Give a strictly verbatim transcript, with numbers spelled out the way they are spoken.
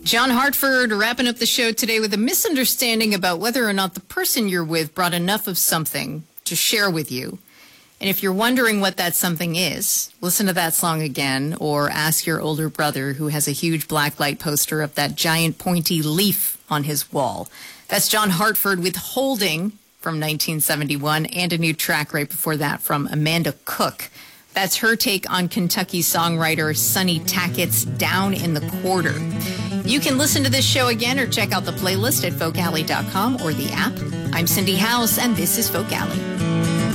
John Hartford wrapping up the show today with a misunderstanding about whether or not the person you're with brought enough of something to share with you. And if you're wondering what that something is, listen to that song again, or ask your older brother who has a huge black light poster of that giant pointy leaf on his wall. That's John Hartford with Holding from nineteen seventy-one, and a new track right before that from Amanda Cook. That's her take on Kentucky songwriter Sonny Tackett's Down in the Quarter. You can listen to this show again or check out the playlist at folk alley dot com or the app. I'm Cindy House, and this is Folk Alley.